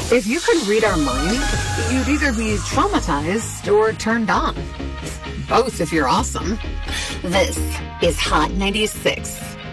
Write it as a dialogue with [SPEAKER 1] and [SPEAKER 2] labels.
[SPEAKER 1] If you could read our minds, you'd either be traumatized or turned on. Both if you're awesome. This is Hot 96.